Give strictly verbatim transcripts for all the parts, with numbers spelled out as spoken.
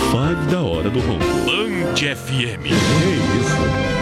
Five da hora do ronco. Band F M. É isso.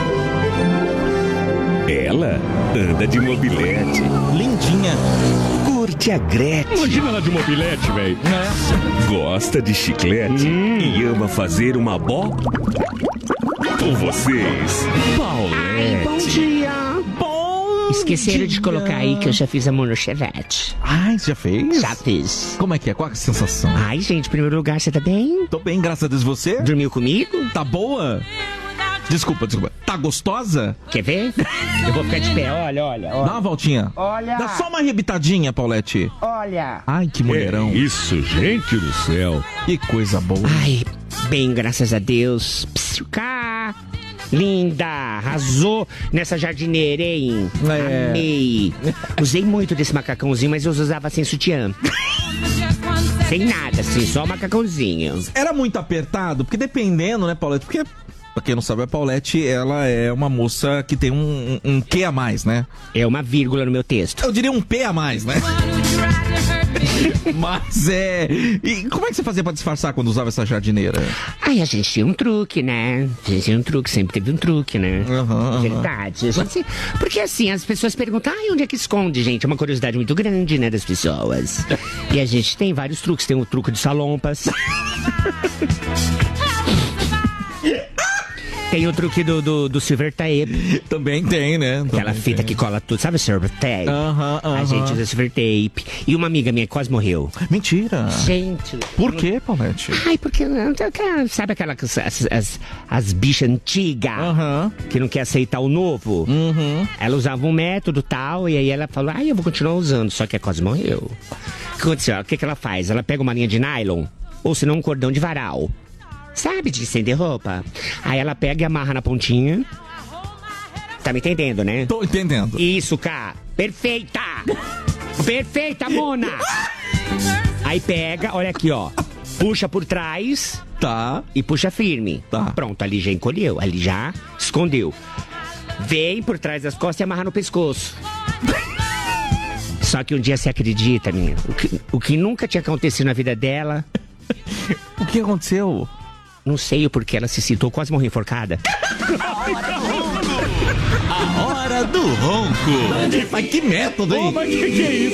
Ela anda de mobilete. Lindinha. Curte a Gretchen. Imagina ela de mobilete, velho. É. Gosta de chiclete Hum. e ama fazer uma bó? Com vocês, Paulette. Bom dia. Bom Esqueceram dia. de colocar aí que eu já fiz amor no Chevette. Ai, você já fez? Já fiz. Como é que é? Qual a sensação? Ai, gente, em primeiro lugar, você tá bem? Tô bem, graças a Deus. Você? Dormiu comigo? Tá boa? Desculpa, desculpa. Tá gostosa? Quer ver? Eu vou ficar de pé, olha, olha, Dá olha. uma voltinha. Olha. Dá só uma arrebitadinha, Paulette. Olha. Ai, que mulherão. É isso, gente do céu. Que coisa boa. Ai, bem, graças a Deus. Psiu, cá. Linda, arrasou nessa jardineira, hein? É. Amei. Usei muito desse macacãozinho, mas eu usava sem sutiã. Sem nada, assim, só macacãozinho. Era muito apertado, porque dependendo, né, Paulette? Porque, pra quem não sabe, a Paulette, ela é uma moça que tem um, um, um Q a mais, né? É uma vírgula no meu texto. Eu diria um P a mais, né? Mas é... E como é que você fazia pra disfarçar quando usava essa jardineira? Ai, a gente tinha um truque, né? A gente tinha um truque, sempre teve um truque, né? Aham, aham. Verdade. A gente... Porque assim, as pessoas perguntam, ai, onde é que esconde, gente? É uma curiosidade muito grande, né, das pessoas. E a gente tem vários truques. Tem o truque de salompas. Tem o truque do, do, do silver tape. Também tem, né? Aquela Também fita tem. que cola tudo. Sabe o silver tape? Aham, A aham. gente usa silver tape. E uma amiga minha quase morreu. Mentira. Gente... Por quê, Paulette? Ai, porque... Sabe aquela... As, as, as bichas antigas? Aham. Que não quer aceitar o novo. Uhum. Ela usava um método tal, e aí ela falou, ai, eu vou continuar usando, só que a quase morreu. O que aconteceu? O que, que ela faz? Ela pega uma linha de nylon, ou senão um cordão de varal. Sabe, de estender roupa? Aí ela pega e amarra na pontinha. Tá me entendendo, né? Tô entendendo. Isso, cá. Perfeita! Perfeita, Mona! Aí pega, olha aqui, ó. Puxa por trás Tá. e puxa firme. Tá. Pronto, ali já encolheu, ali já escondeu. Vem por trás das costas e amarra no pescoço. Só que um dia você acredita, minha, o que, o que nunca tinha acontecido na vida dela, O que aconteceu? não sei o porquê, ela se citou, quase morreu enforcada. A hora do ronco. Mas que método, hein? Mas que que é isso?